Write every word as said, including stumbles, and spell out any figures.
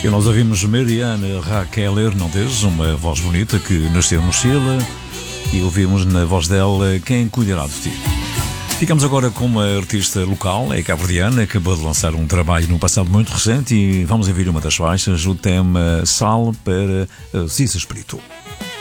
E nós ouvimos Mariana Raquel Hernandes, uma voz bonita que nasceu no Chile, e ouvimos na voz dela Quem Cuidará de Ti. Ficamos agora com uma artista local, é cabo-verdiana, acabou de lançar um trabalho no passado muito recente e vamos ouvir uma das faixas, o tema Sal para Cisa Espírito.